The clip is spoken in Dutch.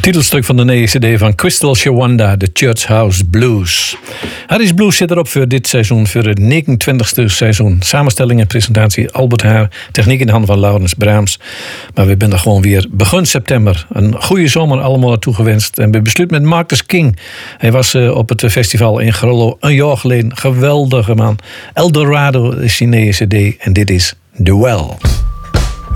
Titelstuk van de nieuwe cd van Crystal Shawanda, The Church House Blues. Harry's Blues zit erop voor dit seizoen, voor het 29e seizoen. Samenstelling en presentatie Albert Haar, techniek in de handen van Laurens Braams. Maar we zijn er gewoon weer begin september. Een goede zomer allemaal naartoe gewenst. En we besluiten met Marcus King. Hij was op het festival in Grollo een jaar geleden. Geweldige man. Eldorado is zijn nieuwe cd en dit is The Well.